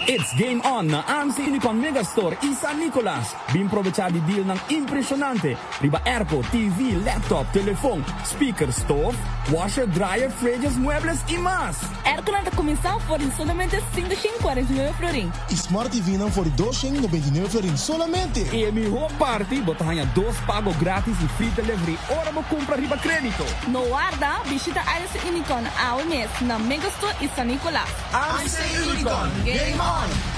It's game on na AMC Unicon Megastore San Nicolas. Bimprovechadi deal ng impresionante. Riba airco, TV, laptop, telefone, speaker, stove, washer, dryer, fridges, muebles e mais. Airco na comissão for solamente 549 florin. E Smart TV não for 299 florin solamente. E mi whole party botahanha 2 pago grátis e free delivery. Ora mo compra riba crédito. No guarda, visita AMC Unicon ao mês na Megastore San Nicolas. AMC Unicon, game on!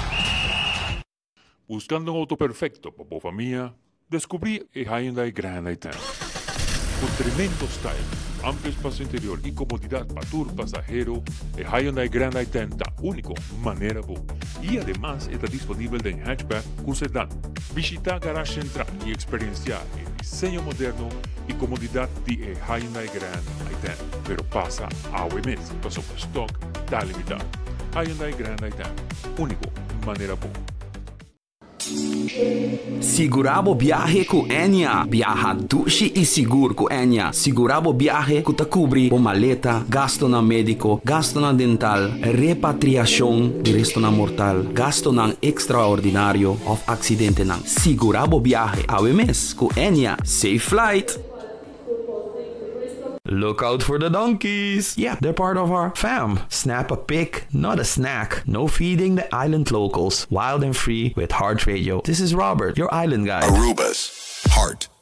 Buscando un auto perfecto para tu familia, descubrí el Hyundai Grand i10. Con tremendo style, amplio espacio interior y comodidad para tu pasajero, el Hyundai Grand i10 da único manera boa. Y además está disponible en hatchback con sedán. Visita Garage Central y experienciar el diseño moderno y comodidad de Hyundai Grand i10. Pero pasa a OMS, pasó por stock, está limitado. Hyundai Grand i10, único manera boa. Segurabo viaje com Enya. Viaja dushi e seguro com Enya. Segurabo viaje que te cubre o maleta, gasto na médico, gasto na dental, repatriação de resto na mortal, gasto na extraordinário of acidente na. Segurabo viaje ao mês com Enya. Safe flight. Look out for the donkeys. Yeah, they're part of our fam. Snap a pic, not a snack. No feeding the island locals. Wild and free with Heart Radio. This is Robert, your island guy. Aruba's Heart